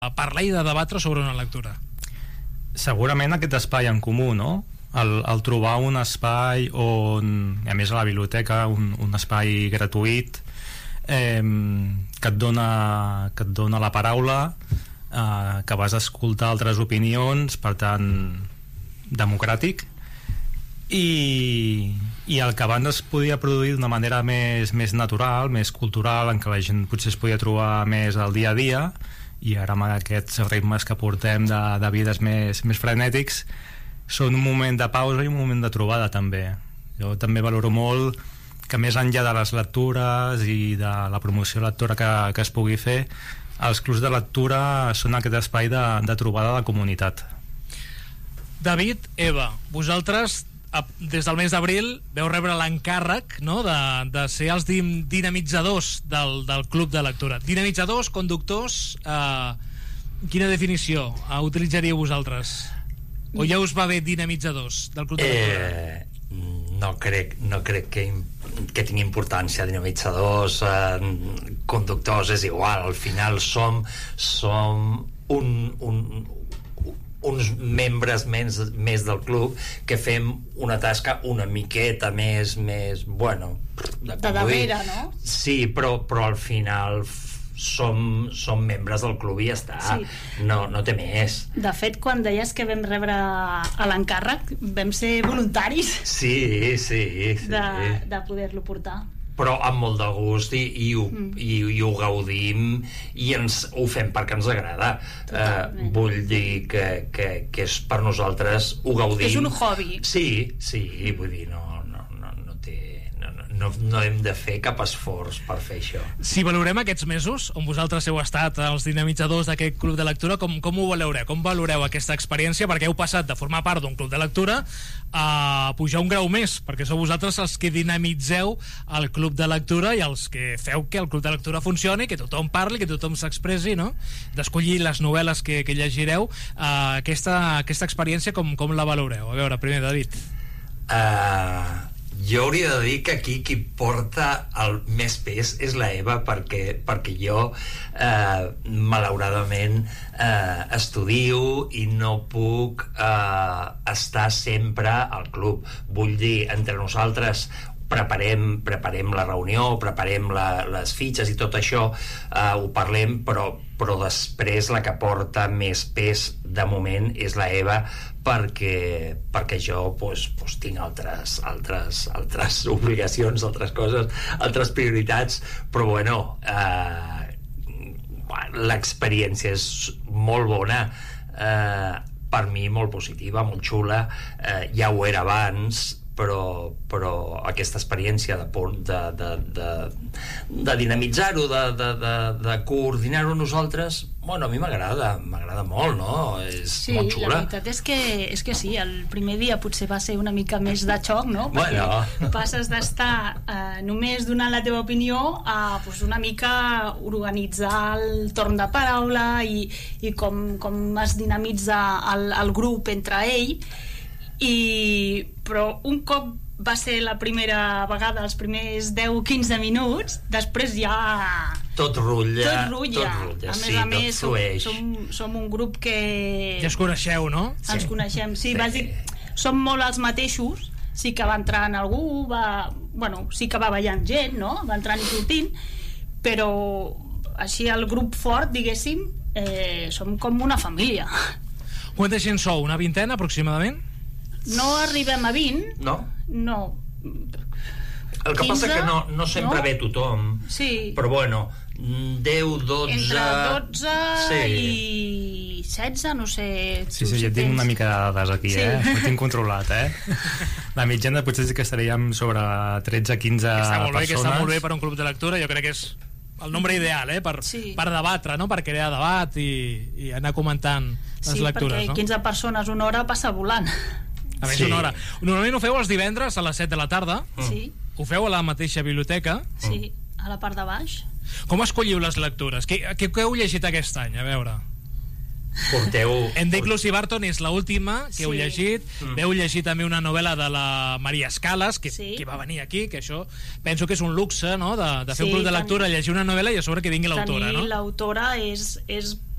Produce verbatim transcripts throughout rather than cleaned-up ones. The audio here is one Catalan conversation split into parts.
parlar i de debatre sobre una lectura? Segurament aquest espai en comú, no? El, el trobar un espai on, a més a la biblioteca, un, un espai gratuït eh, que et dona que et dona la paraula, eh, que vas a escoltar altres opinions, per tant democràtic, i, i el que abans es podia produir d'una manera més, més natural, més cultural, en què la gent potser es podia trobar més al dia a dia, i ara amb aquests ritmes que portem de, de vides més, més frenètics, són un moment de pausa i un moment de trobada també. Jo també valoro molt que més enllà de les lectures i de la promoció lectora que, que es pugui fer, els clubs de lectura són aquest espai de, de trobada de comunitat. David, Eva, vosaltres des del mes d'abril veu rebre l'encàrrec, no?, de, de ser els dim, dinamitzadors del, del club de lectura. Dinamitzadors, conductors, eh, quina definició eh, utilitzaríeu vosaltres? O ja us va bé dinamitzadors del club de lectura? Eh, no crec, no crec que, que tingui importància. Dinamitzadors, eh, conductors, és igual. Al final som, som un, un, uns membres més, més del club que fem una tasca una miqueta més, més bueno, de, de darrere, no? Sí, però, però al final som, som membres del club i ja està. Sí. No, no té més. De fet, quan deies que vam rebre a l'encàrrec, vam ser voluntaris. Sí, sí, sí. De, de poder-lo portar. Però amb molt de gust i, i, ho, mm. i, i ho gaudim i ens, ho fem perquè ens agrada. Uh, vull dir que, que, que és per nosaltres, ho gaudim. És un hobby. Sí, sí, vull dir, no, no, no, no té... No, no hem de fer cap esforç per fer això. Si valorem aquests mesos on vosaltres heu estat els dinamitzadors d'aquest club de lectura, com, com ho valoreu? Com valoreu aquesta experiència? Perquè heu passat de formar part d'un club de lectura a pujar un grau més, perquè sou vosaltres els que dinamitzeu el club de lectura i els que feu que el club de lectura funcioni, que tothom parli, que tothom s'expressi, no? D'escollir les novel·les que, que llegireu. Uh, aquesta, aquesta experiència com, com la valoreu? A veure, primer David. Uh... Jo hauria de dir que aquí qui porta el més pes és la Eva, perquè, perquè jo eh, malauradament eh, estudio i no puc eh, estar sempre al club. Vull dir, entre nosaltres preparem, preparem la reunió, preparem la, les fitxes i tot això, eh, ho parlem, però, però després la que porta més pes de moment és la Eva, perquè, perquè jo pues, pues, tinc altres, altres, altres obligacions, altres coses, altres prioritats, però bueno, eh, l'experiència és molt bona, eh, per mi molt positiva, molt xula, eh, ja ho era abans, però, però aquesta experiència de, de, de, de, de dinamitzar-ho, de, de, de, de coordinar-ho nosaltres, bueno, a mi m'agrada, m'agrada molt, no? És sí, molt xula. La veritat és que, és que sí, el primer dia potser va ser una mica més de xoc, no? Perquè bueno. passes d'estar eh, només donant la teva opinió a pues, una mica organitzar el torn de paraula i, i com, com es dinamitza el, el grup entre ell. I, però un cop va ser la primera vegada, els primers deu a quinze minuts, després ja tot rutlla, tot rutlla. Tot rutlla a sí, més a més som, som, som un grup que ja es coneixeu, no? ens sí. coneixem, sí, sí. bàsic, som molt els mateixos. Sí que va entrant algú, va, bueno, sí que va ballant gent, no? Va entrant i sortint, però així el grup fort, diguéssim, eh, som com una família. Quanta gent sou? Una vintena aproximadament? No arribem a vint. No? No. El que quinze, passa que no, no sempre no? ve tothom. Sí. Però bueno, deu, dotze... Entre dotze sí. i setze, no sé... Sí, sí, ja tinc una mica de dades aquí, sí. eh? Ho tinc controlat, eh? La mitjana potser sí que estaríem sobre tretze a quinze que està molt bé, persones. Que està molt bé per un club de lectura, jo crec que és el nombre ideal, eh? Per, sí. per debatre, no? Per crear debat i, i anar comentant les sí, lectures, perquè no? quinze persones una hora passa volant. A més, sí. una hora. Normalment ho feu els divendres a les set de la tarda. Sí. Ho feu a la mateixa biblioteca. Sí, a la part de baix. Com escolliu les lectures? Què, què, què heu llegit aquest any? A veure... Porteu... En Dick Lucy Barton és l'última que sí. heu llegit. Mm. Veu llegir també una novel·la de la Maria Escalas que, sí. que va venir aquí, que això penso que és un luxe, no? de, de fer sí, un club de lectura, llegir una novel·la i a sobre que vingui l'autora, no? L'autora és, és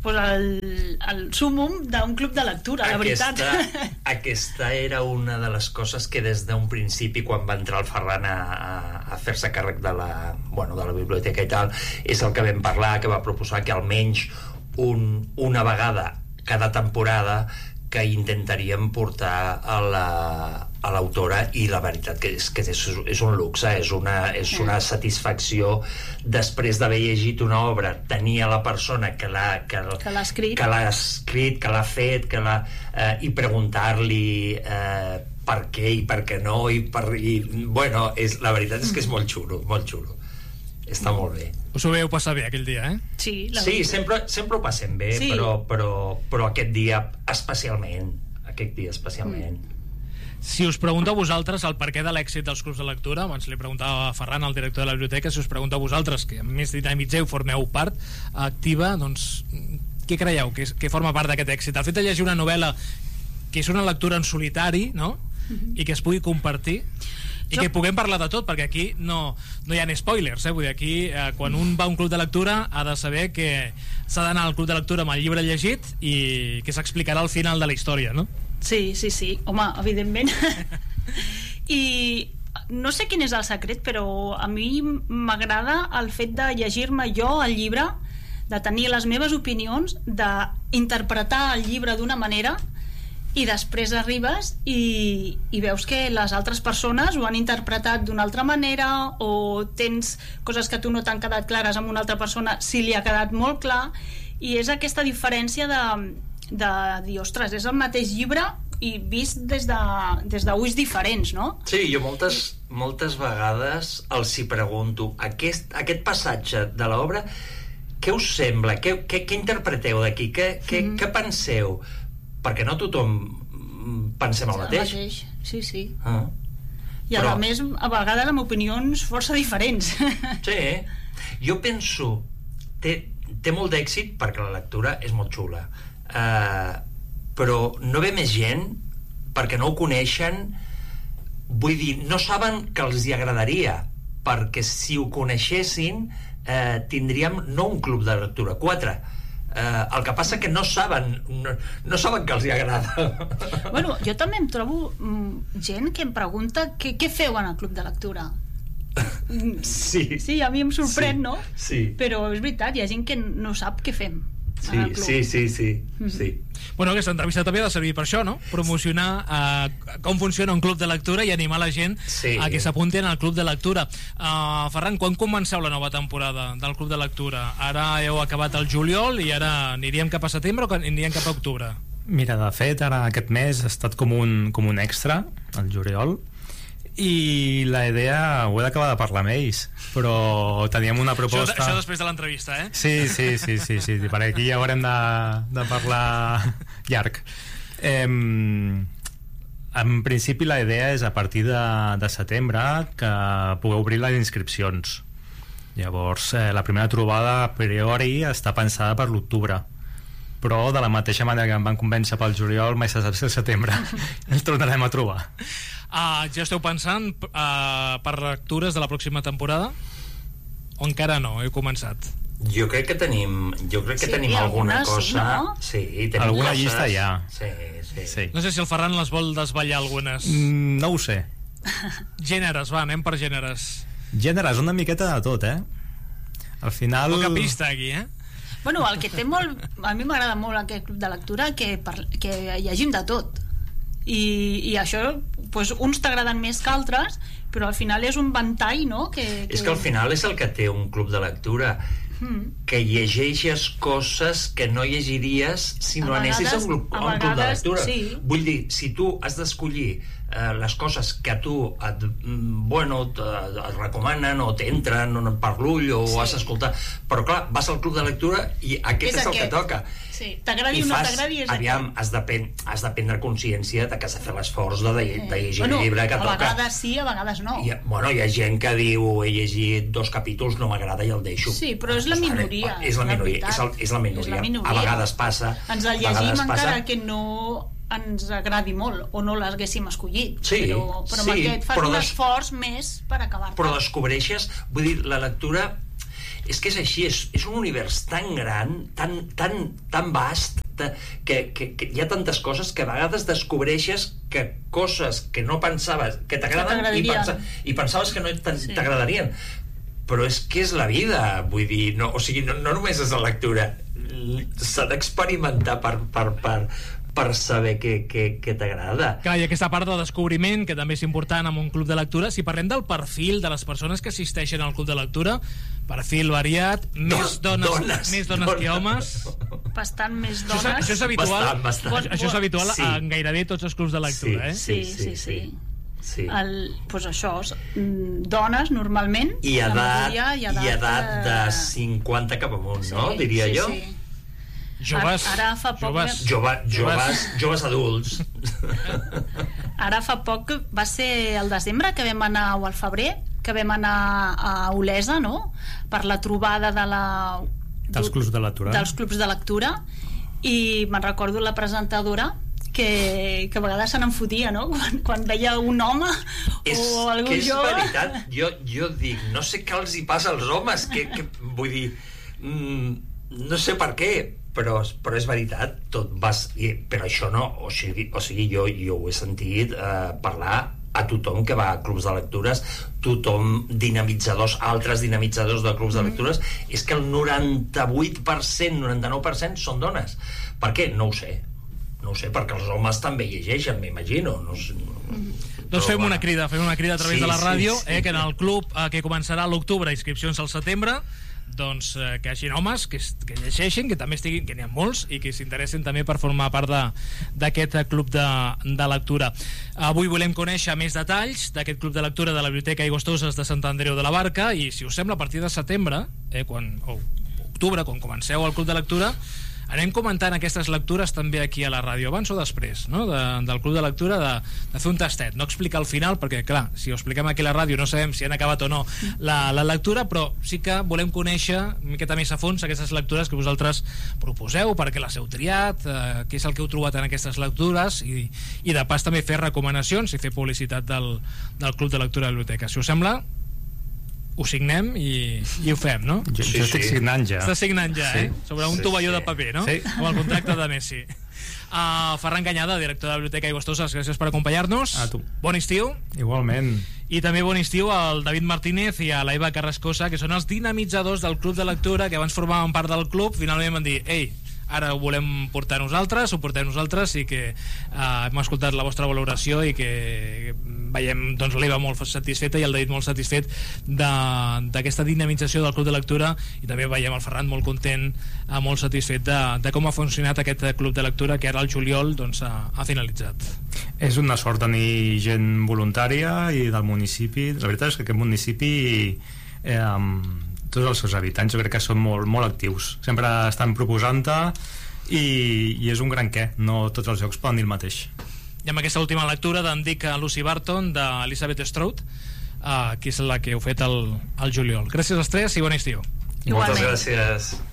pues el, el súmum d'un club de lectura, la aquesta, veritat. Aquesta era una de les coses que des d'un principi, quan va entrar el Ferran a, a, a fer-se càrrec de la, bueno, de la biblioteca i tal, és el que vam parlar, que va proposar que almenys un, una vegada cada temporada que intentaríem portar a la a l'autora, i la veritat que és que és, és un luxe, és una, és una satisfacció després d'haver llegit una obra, tenir a la persona que l'ha que, que l'ha escrit, que l'ha escrit, que l'ha fet, que l'ha, eh, i preguntar-li eh, per què i per què no, i, per, i bueno, és, la veritat és que és molt xulo, molt xulo, està molt bé. Us ho veu passar bé aquell dia, eh? Sí, la sí sempre, sempre ho passem bé, sí. però, però, però aquest dia especialment, aquest dia especialment. Mm. Si us pregunto a vosaltres el perquè de l'èxit dels clubs de lectura, abans li preguntava a Ferran, el director de la biblioteca, si us pregunto a vosaltres, que a més dinamitzeu, formeu part activa, doncs què creieu que, és, que forma part d'aquest èxit? El fet de llegir una novel·la que és una lectura en solitari, no? Mm-hmm. I que es pugui compartir i que puguem parlar de tot, perquè aquí no, no hi ha spoilers, eh? Vull dir, aquí eh, quan un va a un club de lectura ha de saber que s'ha d'anar al club de lectura amb el llibre llegit i que s'explicarà al final de la història, no? Sí, sí, sí, home, evidentment. I no sé quin és el secret, però a mi m'agrada el fet de llegir-me jo el llibre, de tenir les meves opinions, d'interpretar el llibre d'una manera, i després arribes i, i veus que les altres persones ho han interpretat d'una altra manera, o tens coses que a tu no t'han quedat clares amb una altra persona, si li ha quedat molt clar, i és aquesta diferència de de dir, ostres, és el mateix llibre i vist des de, des d'ulls diferents, no? Sí, jo moltes, moltes vegades els hi pregunto, aquest, aquest passatge de l'obra, què us sembla? Què, què, què interpreteu d'aquí? Què, què, mm. què penseu? Perquè no tothom pensem el mateix. El mateix, sí, sí. Ah. I a Però... més, a vegades amb opinions força diferents. Sí, jo penso, té, té molt d'èxit perquè la lectura és molt xula. Uh, però no ve més gent perquè no ho coneixen, vull dir, no saben que els hi agradaria, perquè si ho coneixessin uh, tindríem no un club de lectura, quatre. Uh, el que passa que no saben no, no saben que els hi agrada. Bueno, jo també em trobo mm, gent que em pregunta què, què feu en el club de lectura. Sí, sí, a mi em sorprèn, sí, no? Sí. Però és veritat, hi ha gent que no sap què fem. Sí, sí, sí, sí, mm-hmm. sí. Bueno, aquesta entrevista també ha de servir per això, no? Promocionar uh, com funciona un club de lectura i animar la gent sí. a que s'apuntin al club de lectura. Uh, Ferran, quan comenceu la nova temporada del club de lectura? Ara heu acabat el juliol i ara aniríem cap a setembre o aniríem cap a octubre? Mira, de fet, ara aquest mes ha estat com un, com un extra, el juliol, i la idea ho he d'acabar de parlar amb ells, però teníem una proposta... Això, això després de l'entrevista, eh? Sí, sí, sí, sí, sí, sí, perquè aquí ja haurem de, de parlar llarg. Eh, en principi la idea és a partir de, de setembre que pugueu obrir les inscripcions. Llavors, eh, la primera trobada a priori està pensada per l'octubre, però de la mateixa manera que em van convèncer pel juliol, mai se sap si al setembre ens tornarem a trobar. Uh, ja esteu pensant uh, per lectures de la pròxima temporada? O encara no? Heu començat? Jo crec que tenim, jo crec que sí, tenim alguna algunes, cosa... No? Sí, tenim alguna coses... llista ja. Sí, sí. Sí. No sé si el Ferran les vol desvetllar algunes. Mm, no ho sé. Gèneres, va, anem per gèneres. Gèneres, una miqueta de tot, eh? Al final... Poca pista aquí, eh? Bueno, el que té molt... A mi m'agrada molt aquest club de lectura, que, per, que llegim de tot. I, i això, pues, uns t'agraden més que altres, però al final és un ventall, no? Que, que... És que al final és el que té un club de lectura, mm. que llegeixes coses que no llegiries si no anessis a un club, a un club de lectura. Sí. Vull dir, si tu has d'escollir eh, les coses que a tu et, bueno, et, et recomanen o t'entren per l'ull o sí. has d'escoltar, però clar, vas al club de lectura i aquest és, és el aquest. que toca. Sí. T'agradi o no t'agradi és aviam, aquest. Has de, pen, has de prendre consciència de que has de fer l'esforç de, de, de llegir bueno, el llibre que a toca. A vegades sí, a vegades no. I, bueno, hi ha gent que diu he llegit dos capítols, no m'agrada i el deixo. Sí, però és la minoria. És la minoria, és, el, és la minoria. És la minoria. A vegades passa. Ens el llegim encara passa... que no ens agradi molt o no l'haguéssim escollit. Sí, però, però sí, amb aquest fas però un des... esforç més per acabar-te. Però descobreixes, vull dir, la lectura és que és així, és, és un univers tan gran, tan, tan, tan vast, que, que, que hi ha tantes coses que a vegades descobreixes que coses que no pensaves que t'agraden i, pensa, i pensaves que no t'agradarien, sí. Però és que és la vida, vull dir, no, o sigui, no, no només és la lectura, s'ha d'experimentar per, per, per, per saber què, què, què t'agrada. Clar, i aquesta part de descobriment, que també és important en un club de lectura, si parlem del perfil de les persones que assisteixen al club de lectura, perfil variat, més dones, dones, més dones, dones que homes. Bastant més dones. Això és, això és habitual, bastant, bastant. Bon, això és habitual sí. en gairebé tots els clubs de lectura, sí, eh? Sí, sí, sí. sí. sí. Sí. El, pues això, dones normalment i edat, i edat, i edat de cinquanta cap amunt, sí, no? Diria sí, jo sí. Joves, ara, ara fa poc joves, Jove, joves, joves adults. Ara fa poc va ser el desembre que vam anar, o al febrer que vam anar a Olesa, no? Per la trobada de la dels clubs de lectura dels clubs de lectura, i me'n recordo la presentadora que, que a vegades se n'enfotia, no? Quan, quan veia un home és, o algú que és jove. veritat, jo, jo dic, no sé què els hi passa als homes, que, que vull dir, mm, no sé per què, però, però és veritat, tot vas, i, però això no, o sigui, o sigui jo, jo ho he sentit eh, parlar a tothom que va a clubs de lectures, tothom, dinamitzadors, altres dinamitzadors de clubs de lectures, mm. és que el noranta-vuit per cent, noranta-nou per cent són dones. Per què? No ho sé. No ho sé, perquè els homes també llegeixen, m'imagino. No sé, no. Mm. Doncs fem una crida, fem una crida a través sí, de la ràdio, sí, sí. Eh, que en el club eh, que començarà a l'octubre, inscripcions al setembre, doncs eh, que hagin homes que, que llegeixin, que també estiguin, que n'hi ha molts i que s'interessin també per formar part d'aquest club de, de lectura. Avui volem conèixer més detalls d'aquest club de lectura de la Biblioteca Aigües Toses de Sant Andreu de la Barca, i si us sembla, a partir de setembre, eh, quan, o octubre, quan comenceu el club de lectura, anem comentant aquestes lectures també aquí a la ràdio, abans o després, no? de, del club de lectura, de, de fer un tastet, no explicar al final, perquè clar, si ho expliquem aquí a la ràdio no sabem si han acabat o no la, la lectura, però sí que volem conèixer una miqueta més a fons aquestes lectures que vosaltres proposeu, perquè les heu triat, eh, què és el que heu trobat en aquestes lectures, i, i de pas també fer recomanacions i fer publicitat del, del club de lectura de la biblioteca. Si us sembla, ho signem i, i ho fem, no? Jo, sí, jo estic sí. signant ja. Estàs signant ja, sí. eh? Sobre un sí, tovalló sí. de paper, no? Sí. Com el contracte de Messi. Uh, Ferran Canyada, director de la Biblioteca Aigües Toses, gràcies per acompanyar-nos. A tu. Bon estiu. Igualment. I també bon estiu al David Martínez i a la Eva Carrascosa, que són els dinamitzadors del club de lectura, que abans formaven part del club, finalment van dir, ei, ara ho volem portar nosaltres, ho portem nosaltres, i que uh, hem escoltat la vostra valoració i que veiem doncs, l'Eva molt satisfeta i el David molt satisfet d'aquesta dinamització del club de lectura, i també veiem el Ferran molt content, uh, molt satisfet de, de com ha funcionat aquest club de lectura, que ara al juliol doncs, ha, ha finalitzat. És una sort tenir gent voluntària i del municipi. La veritat és que aquest municipi eh, amb tots els seus habitants jo crec que són molt, molt actius, sempre estan proposant-te, i, i és un gran què, no tots els llocs poden dir el mateix. I amb aquesta última lectura d'en dic Lucy Barton, d'Elizabeth Strout, uh, que és la que heu fet el, el juliol. Gràcies als tres i bon estiu. Moltes gràcies.